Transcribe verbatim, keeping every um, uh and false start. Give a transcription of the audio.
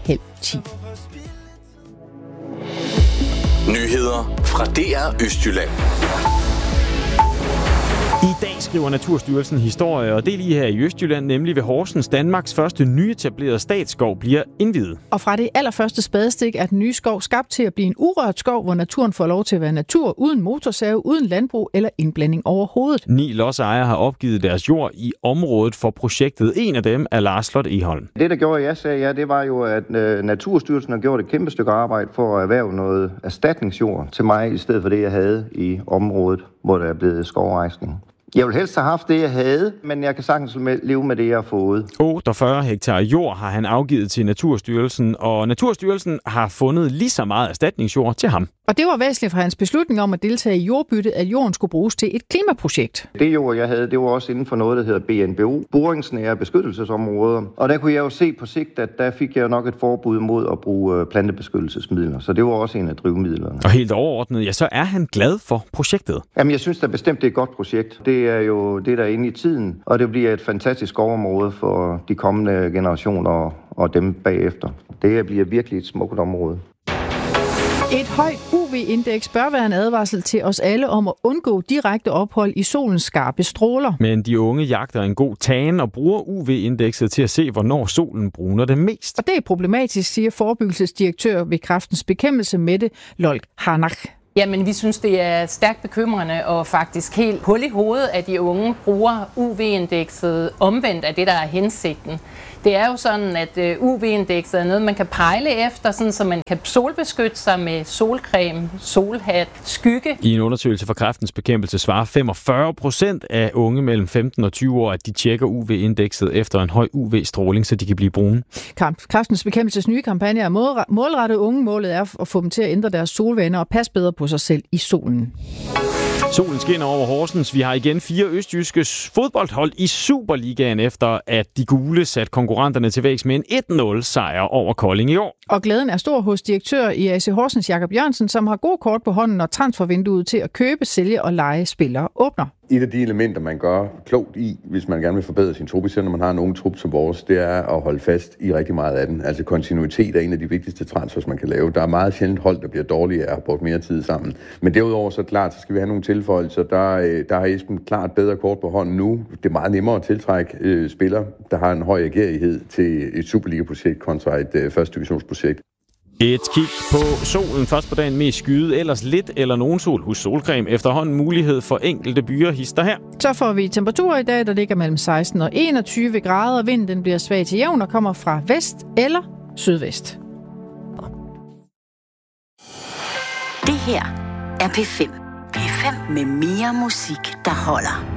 halv ti. Nyheder fra D R Østjylland. I dag skriver Naturstyrelsen historie, og det er lige her i Østjylland, nemlig ved Horsens. Danmarks første nyetablerede statsskov bliver indviet. Og fra det allerførste spadestik er den nye skov skabt til at blive en urørt skov, hvor naturen får lov til at være natur, uden motorsave, uden landbrug eller indblanding overhovedet. Ni lodsejere har opgivet deres jord i området for projektet. En af dem er Lars Slot Egholm. Det, der gjorde, jeg sagde ja, det var jo, at øh, Naturstyrelsen har gjort et kæmpe stykke arbejde for at erhverve noget erstatningsjord til mig, i stedet for det, jeg havde i området, hvor der er blevet skovrejsning. Jeg ville helst have haft det, jeg havde, men jeg kan sagtens leve med det, jeg har fået. otteogfyrre hektar jord har han afgivet til Naturstyrelsen, og Naturstyrelsen har fundet lige så meget erstatningsjord til ham. Og det var væsentligt fra hans beslutning om at deltage i jordbyttet, at jorden skulle bruges til et klimaprojekt. Det jord, jeg havde, det var også inden for noget, der hedder B N B O, boringsnære beskyttelsesområder. Og der kunne jeg jo se på sigt, at der fik jeg nok et forbud mod at bruge plantebeskyttelsesmidler. Så det var også en af drivmidlerne. Og helt overordnet, ja, så er han glad for projektet. Jamen, jeg synes da bestemt, det er et godt projekt. Det er jo det, der er inde i tiden, og det bliver et fantastisk skovområde for de kommende generationer og dem bagefter. Det bliver virkelig et smukt område. Et højt U V-indeks bør være en advarsel til os alle om at undgå direkte ophold i solens skarpe stråler. Men de unge jagter en god tan og bruger U V-indekset til at se, hvornår solen bruner det mest. Og det er problematisk, siger forebyggelsesdirektør ved Kræftens Bekæmpelse, Mette Lolk Harnak. Jamen, vi synes, det er stærkt bekymrende og faktisk helt hul i hovedet, at de unge bruger U V-indekset omvendt af det, der er hensigten. Det er jo sådan, at U V-indekset er noget, man kan pejle efter, sådan, så man kan solbeskytte sig med solcreme, solhat, skygge. I en undersøgelse fra Kræftens Bekæmpelse svarer femogfyrre procent af unge mellem femten og tyve år, at de tjekker U V-indekset efter en høj U V-stråling, så de kan blive brune. Kræftens Bekæmpelses nye kampagne er målrettet unge. Målet er at få dem til at ændre deres solvaner og passe bedre på sig selv i solen. Solen skinner over Horsens. Vi har igen fire østjyske fodboldhold i Superligaen, efter at de gule satte konkurrenterne til vægs med en et nul sejr over Kolding i år. Og glæden er stor hos direktør i A C Horsens, Jakob Jørgensen, som har gode kort på hånden, når transfervinduet til at købe, sælge og leje spillere åbner. Et af de elementer, man gør klogt i, hvis man gerne vil forbedre sin trup, især når man har en ung trup som vores, det er at holde fast i rigtig meget af den. Altså kontinuitet er en af de vigtigste transfers, man kan lave. Der er meget sjældent hold, der bliver dårlige af at have brugt mere tid sammen. Men derudover så klart, så skal vi have nogle tilføjelser. Der, der har Esben klart bedre kort på hånden nu. Det er meget nemmere at tiltrække øh, spillere, der har en høj agerighed til et Superliga-projekt kontra et øh, første divisionsprojekt. Et kig på solen. Først på dagen med skyde, ellers lidt eller nogen sol hos Solcreme. Efterhånden mulighed for enkelte byer hister her. Så får vi temperaturer i dag, der ligger mellem seksten og enogtyve grader. Vinden den bliver svag til jævn og kommer fra vest eller sydvest. Det her er P fem. P fem med mere musik, der holder.